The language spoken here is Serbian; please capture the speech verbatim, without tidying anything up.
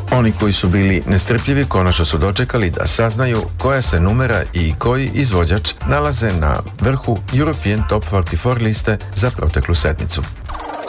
Oni koji su bili nestrpljivi konačno su dočekali da saznaju koja se numera i koji izvođač nalaze na vrhu European Top četrdeset četiri liste za proteklu sedmicu.